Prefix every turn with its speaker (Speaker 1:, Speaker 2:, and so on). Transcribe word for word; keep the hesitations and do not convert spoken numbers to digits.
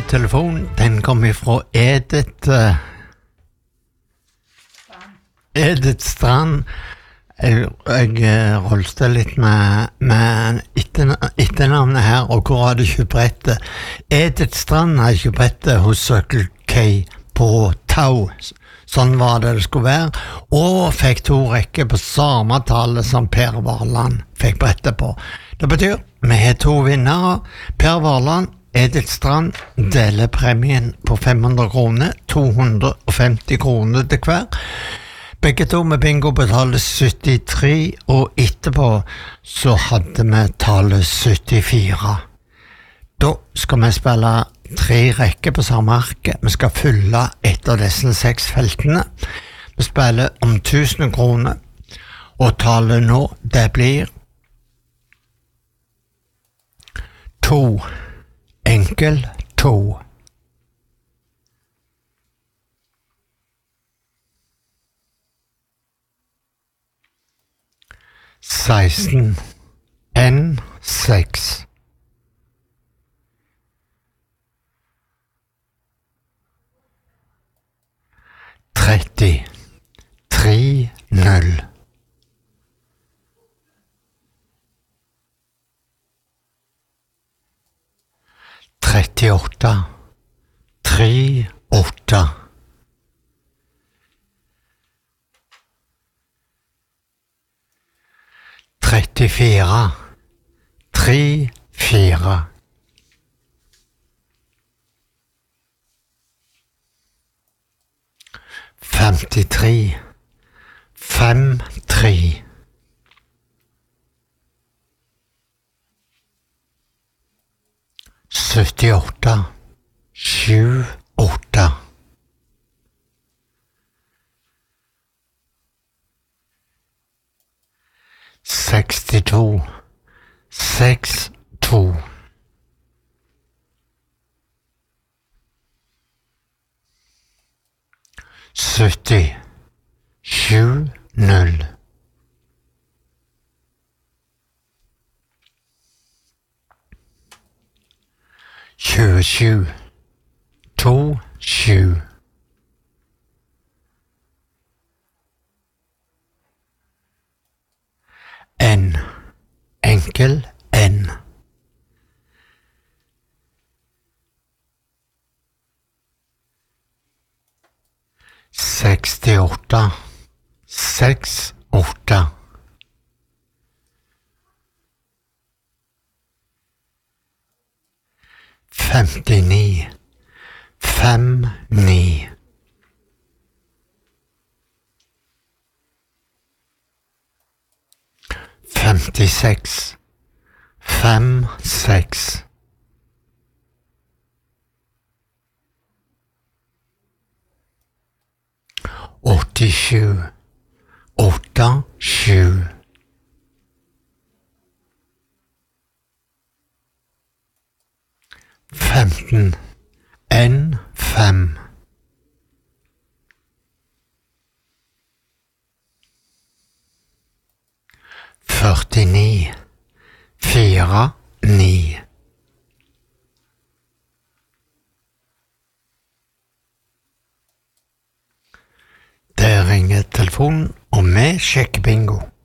Speaker 1: telefon, den kommer fra Edith uh, Edith Strand. Jeg, jeg rolste litt med, med etternavnet her, og hvor har du kjøpt brettet? Edith Strand har kjøpt brettet hos Circle K på Tau. Sånn var det det skulle være, og fikk to rekker på samme tallet som Per Varland fikk brettet på. Det betyr, vi har to vinnere. Per Varland, Edith Strand deler premien på fem hundre kroner, to hundre femti kroner til hver. Begge to med bingo betaler syttitre, og etterpå så hadde vi tallet syttifire. Da skal vi spille tre rekker på samme arke. Vi skal fylle et av disse seks feltene. Vi spiller om tusen kroner, og tallet nå, det blir to. Enkel to. seksten. N seks. tretti. tre null. trettiåtte. tre åtte. trettifire. tre fire. femtitre. fem tre. syttiåtte. sju åtte. sekstito. seks to. sytti. sju null. tjuesju. to sju. N. Enkel N. sekstiåtte. seks åtte. femtini. fem ni. femtiseks. fem seks. åttisju. åtte sju. femten. N fem. førtini. fire ni. Der ringer telefonen, og vi sjekker bingo.